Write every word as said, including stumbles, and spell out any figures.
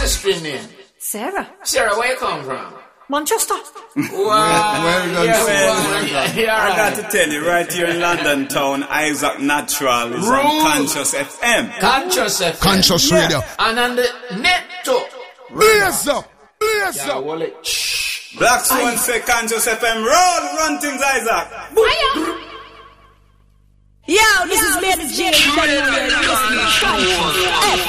your screen name? Sarah. Sarah, where you come from? Manchester. Wow. Where, where you gonna yeah, say? well, yeah, yeah, I got right. to tell you, right here in London town, Isaac Natural is Rude. on Conscious F M. Conscious F M. Conscious Yeah. Radio. And on the net too. Blaze up. Blaze Yeah, up. well, it, shh. Black Swan say Conscious F M. Roll, run things, Isaac. Yo, this is Lady J.